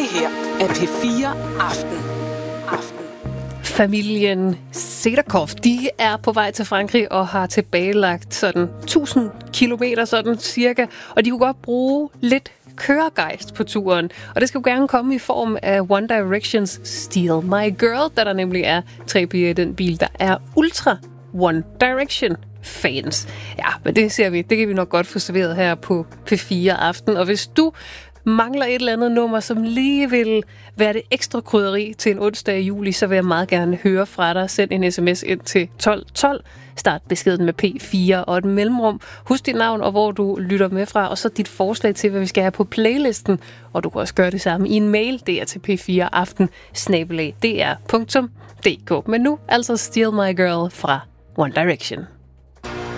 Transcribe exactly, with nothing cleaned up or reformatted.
her er P fire Aften. Aften. Familien Sedakov, de er på vej til Frankrig og har tilbagelagt sådan tusind kilometer sådan cirka, og de kunne godt bruge lidt køregejst på turen. Og det skal jo gerne komme i form af One Directions Steal My Girl, da der nemlig er tre piger i den bil, der er ultra One Direction fans. Ja, men det ser vi, det kan vi nok godt få serveret her på P fire Aften. Og hvis du mangler et eller andet nummer, som lige vil være det ekstra krydderi til en onsdag i juli, så vil jeg meget gerne høre fra dig. Send en sms ind til tolv tolv. Start beskeden med P fire og et mellemrum. Husk dit navn og hvor du lytter med fra, og så dit forslag til, hvad vi skal have på playlisten. Og du kan også gøre det samme i en mail. Det er til p fire aften snabel-a d r punktum d k. Men nu altså Steal My Girl fra One Direction.